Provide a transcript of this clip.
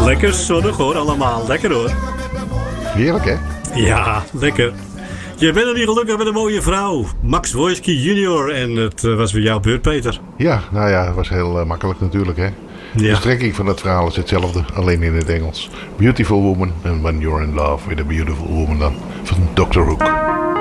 Lekker zonnig hoor, allemaal. Lekker hoor. Heerlijk, hè? Ja, lekker. Je bent er niet gelukkig met een mooie vrouw. Max Wojcicki Jr. En het was weer jouw beurt, Peter. Ja, nou ja, het was heel makkelijk natuurlijk, hè? Ja. De strekking van het verhaal is hetzelfde, alleen in het Engels. Beautiful Woman and When You're in Love with a Beautiful Woman dan, van Dr. Hook.